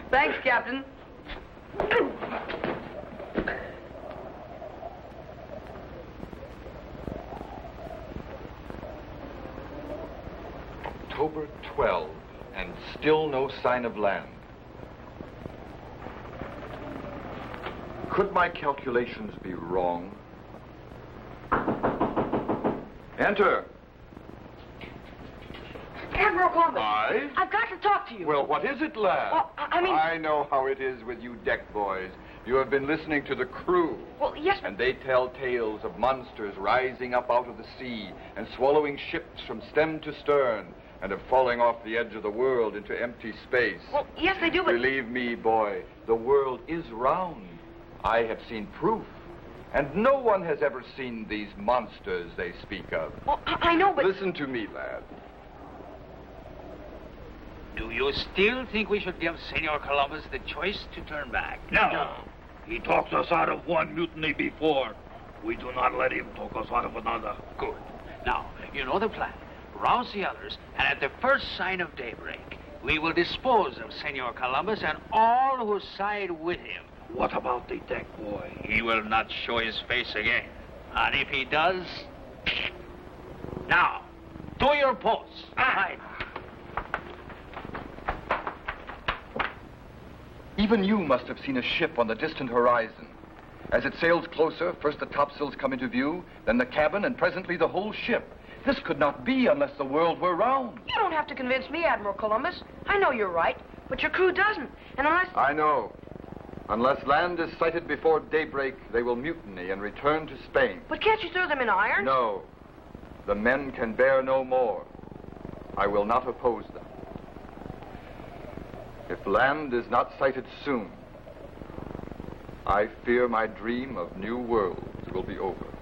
Thanks, Captain. October 12, and still no sign of land. Could my calculations be wrong? Enter. Admiral Columbus. Aye? I've got to talk to you. Well, what is it, lad? Well, I mean... I know how it is with you deck boys. You have been listening to the crew. Well, yes, but... And they tell tales of monsters rising up out of the sea and swallowing ships from stem to stern and of falling off the edge of the world into empty space. Well, yes, they do, but... Believe me, boy, the world is round. I have seen proof. And no one has ever seen these monsters they speak of. Well, I know, but... Listen to me, lad. Do you still think we should give Senor Columbus the choice to turn back? No. He talked us out of one mutiny before. We do not let him talk us out of another. Good. Now, you know the plan. Rouse the others, and at the first sign of daybreak, we will dispose of Senor Columbus and all who side with him. What about the deck boy? He will not show his face again. And if he does... Now, to your posts. Aye. Even you must have seen a ship on the distant horizon. As it sails closer, first the topsails come into view, then the cabin, and presently the whole ship. This could not be unless the world were round. You don't have to convince me, Admiral Columbus. I know you're right, but your crew doesn't. And unless... I know. Unless land is sighted before daybreak, they will mutiny and return to Spain. But can't you throw them in irons? No. The men can bear no more. I will not oppose them. If land is not sighted soon, I fear my dream of new worlds will be over.